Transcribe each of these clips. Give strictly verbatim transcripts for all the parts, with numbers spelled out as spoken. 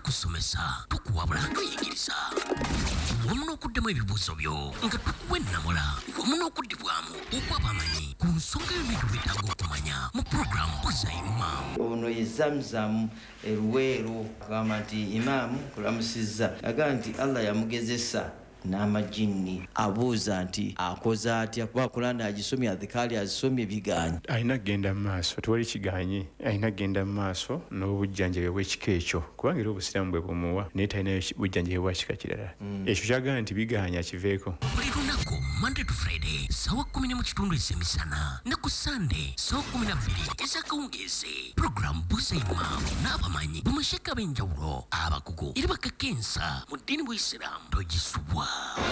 tukusomesa tukuwabula tuyigiriza wamu n'okuddemu ebibuuzo byo nga tukuwa ennamula wamu n'okuddibwamu okw'abamanyi ku nsonga y'ebintu byetaaga okumanya mu puroguramu Buuza Imam. Ono ye Zamzam Eruweero agamba nti Imam kulamusizza agamba nti Allah yamugezesa n'amajini abuuza nti akoze atya kuba Kurani agisomye adhikali azisomye biganye alina kgenda mu maaso tewali kiganye alina kgenda mu maaso n'obujjanjabi bw'ekika ekyo kubanga era obusiraamu bwe bumuwa naye talina bujjanjabi bwa kika kirala ekyo kyagamba nti biganye akiveeko. Buli lunaku Monday to Friday sawa kumi mu kitundu ezemisana ne ku Sunday sawa kumi na bbiri ez'akawungeezi puroguramu Buuza Imam n'abamanyi bamasheka b'enjawulo abakugu era bakakensa mu ddiini bw'Isiraamu togisubwa.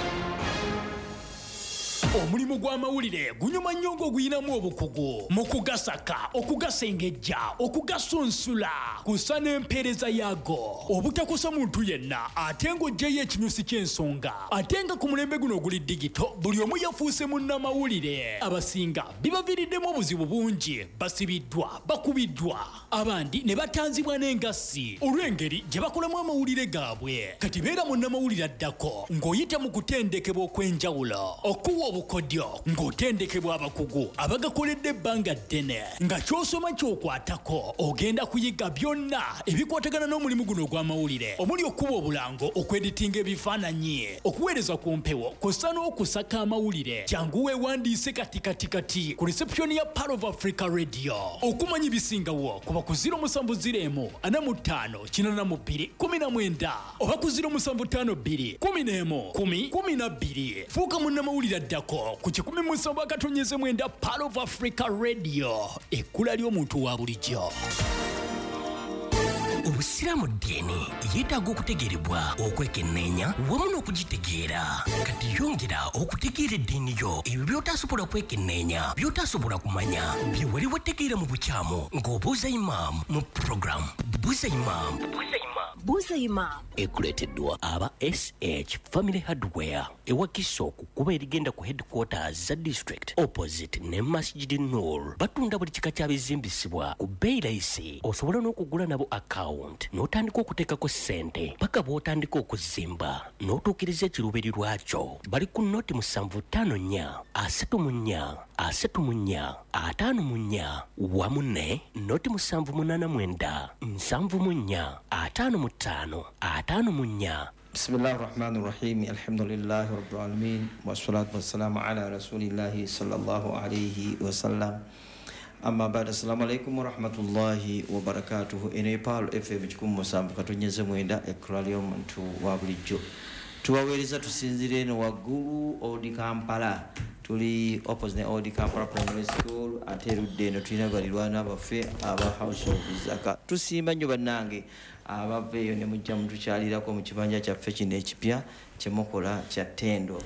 Omulimu gw'amawulire gunyuma nnyo ng'oguyinamu obukugu mu kugasaka okugasengejja okugasunsula kusa n'empeereza yaago obutakosa muntu yenna ate ng'oggyeyo ekinyusi ky'ensonga ate nga ku mulembe guno oguli digito buli omu yafuuse munnamawulire abasinga bibaviiriddemu obuzibu bungi basibiddwa bakubiddwa abandi ne batanzibwa n'engassi olw'engeri gye bakolamu amawulire gaabwe kati beera munnamawulire addako ng'oyita mu kutendekebwa okw'enjawulo okuwa obukodyo ng'otendekebwa abakugu abagakoledde ebbanga ddene nga ky'osoma ky'okwatako ogenda kuyiga byonna ebikwatagana n'omulimu guno ogw'amawulire omuli okuba obulango okweditinga ebifaananyi okuweereza ku mpewo kw'ossa n'okusaka amawulire jangu weewandiise kati kati kati ku reception ya Pearl of Africa Radio okumanya ebisingawo kuba ku ziro musanvu ziro emu ana mu ttaano kinaana mu bbiri kumi na mwenda oba ku ziro musanvu ttaano bbiri kumi n'emu kumi kumi na bbiri fuuka munnamawulire addako ku kikumi mu nsonga akatonyeze mwenda Pearl of Africa Radio ekkula ly'omuntu wa bulijjo. Obusiraamu ddiini yeetaaga okutegeerebwa okwekenneenya wamu n'okugitegeera kati yongera okutegeera eddiini yo ebyo by'otaasobola kwekenneenya by'otaasobola kumanya bye wali wategeera mu bukyamu ng'obuuza Imam mu puroguramu Buuza Imam. Buuza Imam ekuleeteddwa aba S H Family Hardware ewa Kisooku kuba erigenda ku headquarters za district opposite ne Masjid Noor batunda buli kika kya bizimbisibwa ku bbeeyi layisi osobola n'okugula nabo account n'otandika okuteekako ssente paka bw'otandika okuzimba n'otuukiriza ekiruubiri lwakyo bali ku noti musanvu ttaano nnya asatu mu nnya asatu mu nnya ataano mu nnya wamu ne noti musanvu munaana mwenda nsanvu mu nnya ataano mu ttaano ataano mu nnya. Bismillahir Rahmanir Rahim. Alhamdulillahi Rabbil Alamin wassalatu wassalamu ala rasulillahi sallallahu alayhi wa sallam. Amma ba'da, assalamu alaikum wa rahmatullahi wa barakatuhu. Ene Pearl F M kikumu musanvu katonyeze mwenda ekkula ly'omuntu wa bulijjo. Tubaweereza tusinzire eno waggulu Odi Kampala tuli opposite ne Odi Kampala Primary School ate erudde eno tulina balirwana baffe aba House of Zaka tusimba nnyo bannange abaveeyo ne mujja mutukyalirako mu kibanja kyaffe kino ekipya kyemukola kya Ttendo.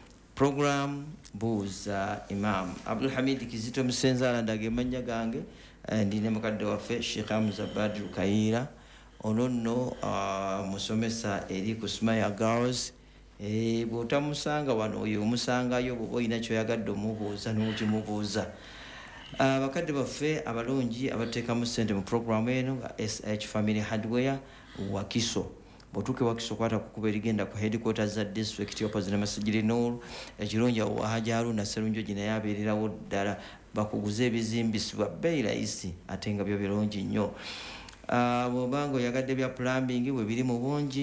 Program Buuza Imam. Abdul Hamid Kizito Musenzaala ndage manya gange ndine mukadde waffe Sheikh Hamza Badru Kaira ono nno uh, musomesa eri ku Smile Girls e bw'otamusanga wano oyo omusangayo bw'oba olina kyoyagadde omubuuza n'okimubuuza. Abakadde baffe abalungi abateekamu ssente mu programu eno nga S H Family Hardware Wakiso botuke Wakiso kwata kukuba erigenda ku headquarters za district opposite Masjid Noor ekirungi awo Haja Haruna Sserunjo gina yabeererawo ddala bakuguza ebizimbisibwa bbeeyi layisi ate nga byo birungi nnyo. Bw'oba ng'oyagadde bya plumbing bwe biri mu bungi